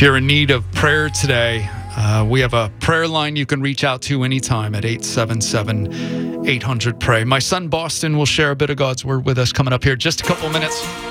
you're in need of prayer today, we have a prayer line you can reach out to anytime at 877-800-PRAY. My son Boston will share a bit of God's Word with us coming up here just a couple minutes.